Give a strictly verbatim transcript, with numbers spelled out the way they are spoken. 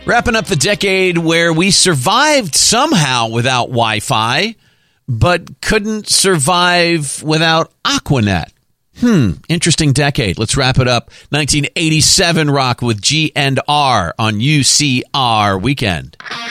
Wrapping up the decade where we survived somehow without Wi-Fi, but couldn't survive without Aquanet. Hmm, interesting decade. Let's wrap it up. nineteen eighty-seven rock with G and R on U C R Weekend.